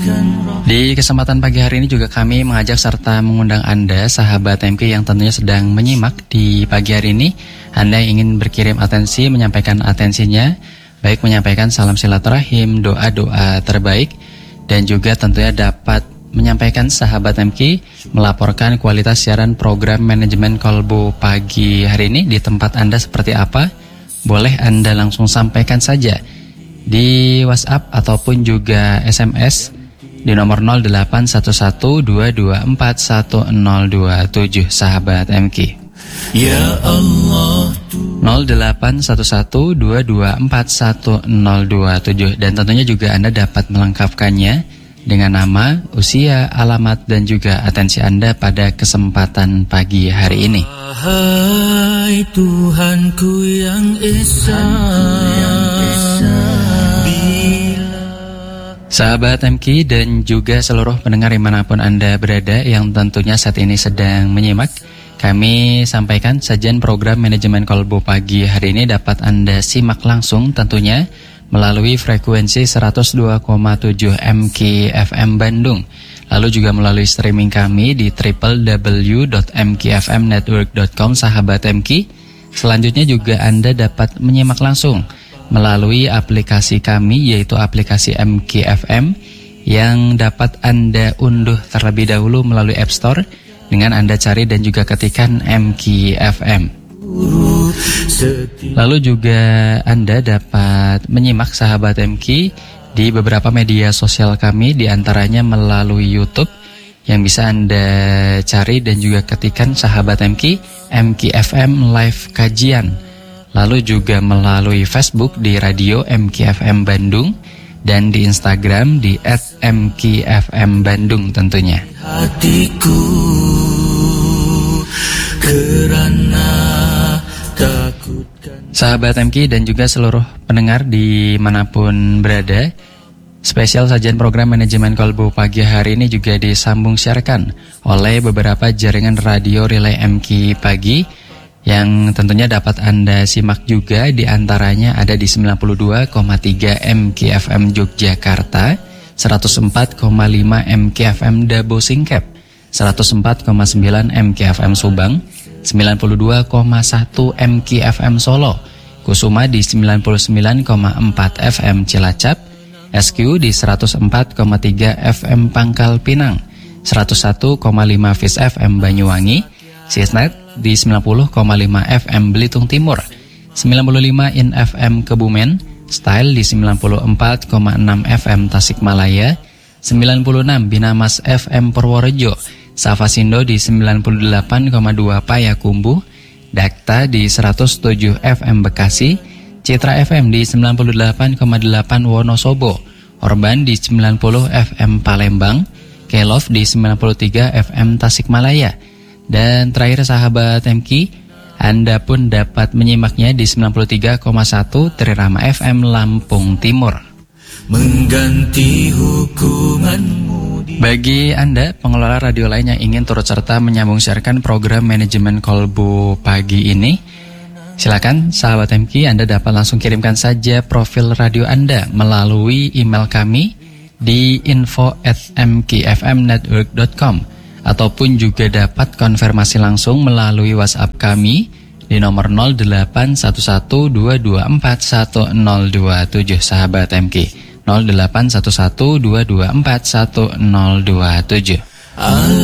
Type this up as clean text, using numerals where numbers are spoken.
Di kesempatan pagi hari ini juga kami mengajak serta mengundang Anda, sahabat MK yang tentunya sedang menyimak di pagi hari ini. Anda yang ingin berkirim atensi, menyampaikan atensinya, baik menyampaikan salam silaturahim, doa-doa terbaik, dan juga tentunya dapat menyampaikan sahabat MK melaporkan kualitas siaran program manajemen Kolbu pagi hari ini di tempat Anda seperti apa. Boleh Anda langsung sampaikan saja di WhatsApp ataupun juga SMS di nomor 081122411027 sahabat MK. Ya Allah, 081122411027, dan tentunya juga Anda dapat melengkapkannya dengan nama, usia, alamat, dan juga atensi Anda pada kesempatan pagi hari ini. Hai Tuhanku yang Esa, sahabat MK dan juga seluruh pendengar dimanapun Anda berada yang tentunya saat ini sedang menyimak, kami sampaikan sajian program manajemen Kolbu pagi hari ini dapat Anda simak langsung tentunya melalui frekuensi 102,7 MK FM Bandung. Lalu juga melalui streaming kami di www.mkfmnetwork.com sahabat MK. Selanjutnya juga Anda dapat menyimak langsung melalui aplikasi kami, yaitu aplikasi MK FM yang dapat Anda unduh terlebih dahulu melalui App Store dengan Anda cari dan juga ketikkan MK FM. Lalu juga Anda dapat menyimak sahabat MK di beberapa media sosial kami, diantaranya melalui YouTube yang bisa Anda cari dan juga ketikkan sahabat MK, MK FM Live Kajian. Lalu juga melalui Facebook di Radio MKFM Bandung dan di Instagram di @mkfm Bandung tentunya. Hatiku kerana takutkan. Sahabat MK dan juga seluruh pendengar dimanapun berada, spesial sajian program manajemen Kolbu pagi hari ini juga disambung siarkan oleh beberapa jaringan radio relay MK pagi yang tentunya dapat Anda simak juga, diantaranya ada di 92,3 MK FM Yogyakarta, 104,5 MK FM Dabo Singkep, 104,9 MK FM Subang, 92,1 MK FM Solo, Kusuma di 99,4 FM Cilacap, SQ di 104,3 FM Pangkal Pinang, 101,5 Fis FM Banyuwangi, Sisnet di 90,5 FM Belitung Timur, 95 In FM Kebumen, Style di 94,6 FM Tasikmalaya, 96 Binamas FM Purworejo, Safasindo di 98,2 Payakumbuh, Dakta di 107 FM Bekasi, Citra FM di 98,8 Wonosobo, Orban di 90 FM Palembang, Kelov di 93 FM Tasikmalaya. Dan terakhir sahabat MK, Anda pun dapat menyimaknya di 93,1 Trirama FM Lampung Timur. Mengganti hukumanmu. Bagi Anda pengelola radio lain yang ingin turut serta menyambung siarkan program manajemen Kolbu pagi ini, silakan sahabat MK, Anda dapat langsung kirimkan saja profil radio Anda melalui email kami di info@mkfmnetwork.com, ataupun juga dapat konfirmasi langsung melalui WhatsApp kami di nomor 081122411027 sahabat MK, 081122411027.